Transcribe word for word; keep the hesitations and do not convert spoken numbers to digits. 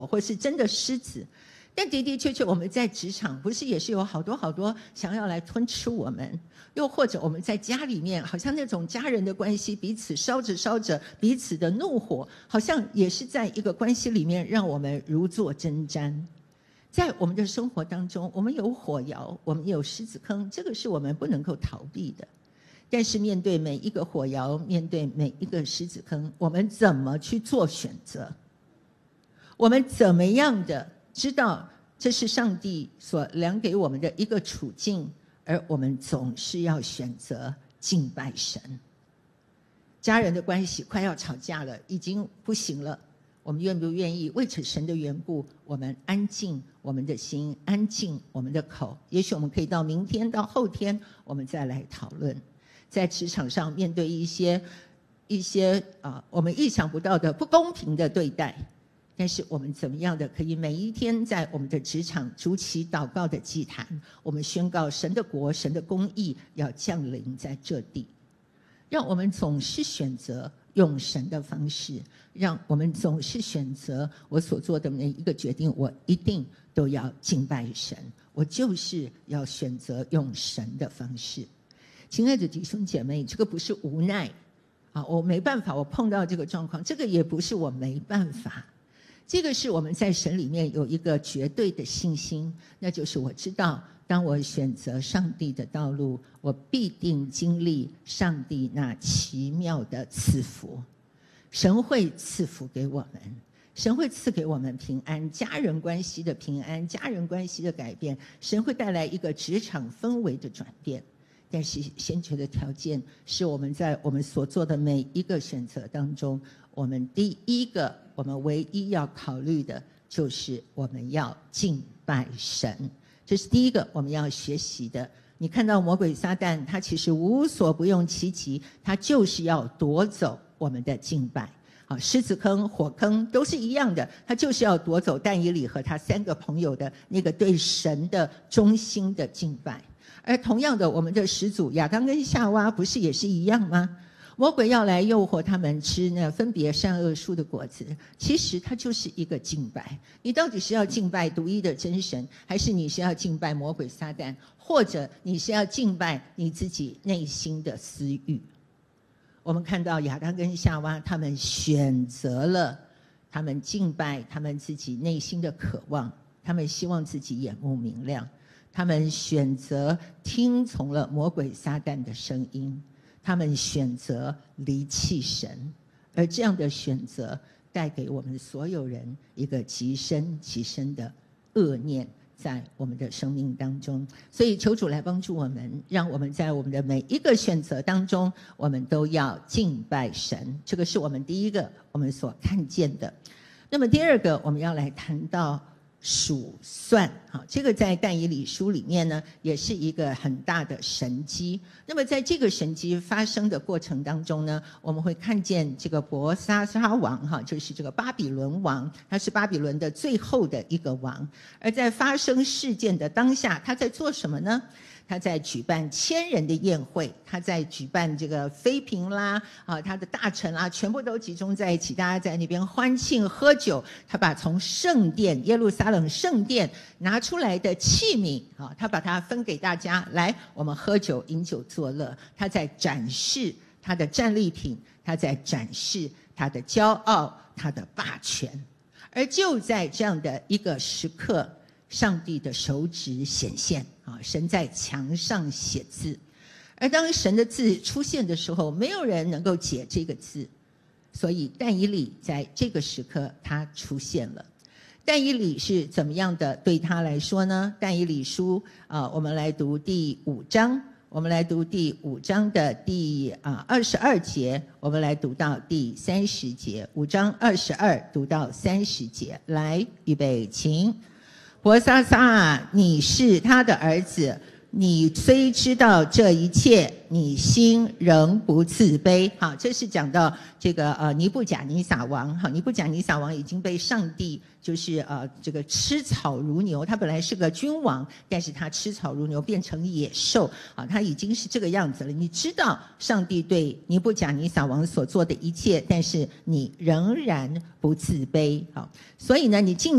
或是真的狮子。但的的确确，我们在职场不是也是有好多好多想要来吞吃我们，又或者我们在家里面，好像那种家人的关系，彼此烧着烧着，彼此的怒火，好像也是在一个关系里面让我们如坐针毡。在我们的生活当中，我们有火窑，我们有狮子坑，这个是我们不能够逃避的。但是面对每一个火窑，面对每一个狮子坑，我们怎么去做选择？我们怎么样的知道这是上帝所量给我们的一个处境，而我们总是要选择敬拜神。家人的关系快要吵架了，已经不行了，我们愿不愿意为此神的缘故，我们安静我们的心，安静我们的口？也许我们可以到明天到后天我们再来讨论。在职场上面对一些一些啊、呃、我们意想不到的不公平的对待，但是我们怎么样的可以每一天在我们的职场筑起祷告的祭坛，我们宣告神的国神的公义要降临在这地，让我们总是选择用神的方式，让我们总是选择我所做的每一个决定，我一定都要敬拜神，我就是要选择用神的方式。亲爱的弟兄姐妹，这个不是无奈啊，我没办法，我碰到这个状况，这个也不是我没办法，这个是我们在神里面有一个绝对的信心，那就是我知道当我选择上帝的道路，我必定经历上帝那奇妙的赐福。神会赐福给我们，神会赐给我们平安，家人关系的平安，家人关系的改变，神会带来一个职场氛围的转变。但是先决的条件是我们在我们所做的每一个选择当中，我们第一个我们唯一要考虑的就是我们要敬拜神，这是第一个我们要学习的。你看到魔鬼撒旦，他其实无所不用其极，他就是要夺走我们的敬拜。好，狮子坑火坑都是一样的，他就是要夺走但以理和他三个朋友的那个对神的忠心的敬拜。而同样的，我们的始祖亚当跟夏娃不是也是一样吗？魔鬼要来诱惑他们吃那分别善恶树的果子，其实它就是一个敬拜。你到底是要敬拜独一的真神，还是你是要敬拜魔鬼撒旦，或者你是要敬拜你自己内心的私欲？我们看到亚当跟夏娃，他们选择了他们敬拜他们自己内心的渴望，他们希望自己眼目明亮，他们选择听从了魔鬼撒旦的声音，他们选择离弃神，而这样的选择带给我们所有人一个极深极深的恶念在我们的生命当中。所以求主来帮助我们，让我们在我们的每一个选择当中，我们都要敬拜神，这个是我们第一个我们所看见的。那么第二个，我们要来谈到数算，好，这个在但以理书里面呢，也是一个很大的神迹。那么在这个神迹发生的过程当中呢，我们会看见这个伯沙撒王，哈，就是这个巴比伦王，他是巴比伦的最后的一个王。而在发生事件的当下，他在做什么呢？他在举办千人的宴会，他在举办这个妃嫔啦，啊，他的大臣啦，全部都集中在一起，大家在那边欢庆喝酒。他把从圣殿耶路撒冷圣殿拿出来的器皿，啊，他把它分给大家，来，我们喝酒饮酒作乐。他在展示他的战利品，他在展示他的骄傲，他的霸权。而就在这样的一个时刻，上帝的手指显现啊，神在墙上写字，而当神的字出现的时候，没有人能够解这个字，所以但以理在这个时刻他出现了。但以理是怎么样的对他来说呢？但以理书啊，我们来读第五章，我们来读第五章的第啊二十二节，我们来读到第三十节，五章二十二读到三十节，来，预备，请。伯沙撒，你是他的儿子， 你虽知道这一切，你心仍不自卑。好，这是讲到这个呃尼布甲尼撒王。好，尼布甲尼撒王已经被上帝就是呃这个吃草如牛，他本来是个君王，但是他吃草如牛，变成野兽。啊，他已经是这个样子了。你知道上帝对尼布甲尼撒王所做的一切，但是你仍然不自卑。好，所以呢，你进